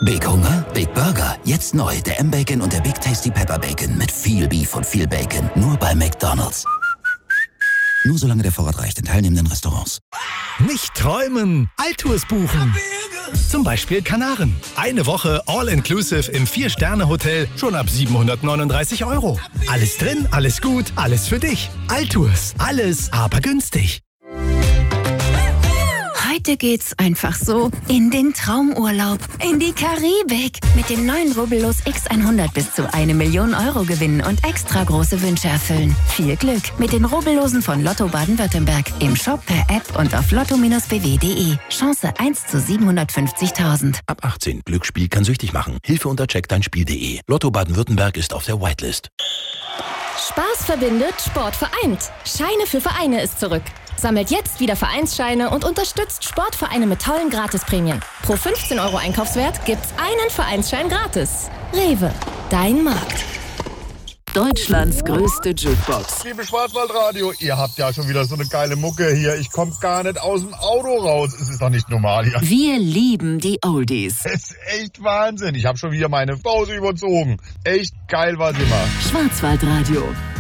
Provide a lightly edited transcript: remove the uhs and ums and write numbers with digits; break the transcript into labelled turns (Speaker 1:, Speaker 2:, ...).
Speaker 1: Big Hunger? Big Burger. Jetzt neu, der M-Bacon und der Big Tasty Pepper Bacon. Mit viel Beef und viel Bacon. Nur bei McDonald's. Nur solange der Vorrat reicht in teilnehmenden Restaurants.
Speaker 2: Nicht träumen, Alltours buchen. Zum Beispiel Kanaren. Eine Woche All-Inclusive im 4-Sterne-Hotel schon ab 739 €. Alles drin, alles gut, alles für dich. Alltours. Alles, aber günstig.
Speaker 3: Heute geht's einfach so in den Traumurlaub, in die Karibik. Mit dem neuen Rubbellos X100 bis zu 1 Million € gewinnen und extra große Wünsche erfüllen. Viel Glück mit den Rubbellosen von Lotto Baden-Württemberg. Im Shop, per App und auf lotto-bw.de. Chance 1 zu 750.000.
Speaker 4: Ab 18. Glücksspiel kann süchtig machen. Hilfe unter checkdeinspiel.de. Lotto Baden-Württemberg ist auf der Whitelist.
Speaker 5: Spaß verbindet, Sport vereint. Scheine für Vereine ist zurück. Sammelt jetzt wieder Vereinsscheine und unterstützt Sportvereine mit tollen Gratisprämien. Pro 15 € Einkaufswert gibt's einen Vereinsschein gratis. Rewe, dein Markt.
Speaker 6: Deutschlands größte Jukebox.
Speaker 7: Liebe Schwarzwaldradio, ihr habt ja schon wieder so eine geile Mucke hier. Ich komme gar nicht aus dem Auto raus. Es ist doch nicht normal hier.
Speaker 6: Wir lieben die Oldies.
Speaker 7: Es ist echt Wahnsinn. Ich habe schon wieder meine Pause überzogen. Echt geil, was ihr macht.
Speaker 6: Schwarzwaldradio.